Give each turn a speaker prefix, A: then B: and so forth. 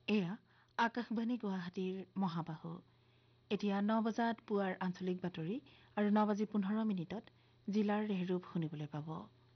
A: এয়া আকাশবাণী গুৱাহাটীৰ মহাবাহু। এতিয়া ৯ বজাত পুৱাৰ আঞ্চলিক বাতৰি আৰু ৯:১৫ জিলাৰ ৰেহৰূপ শুনিবলৈ পাব।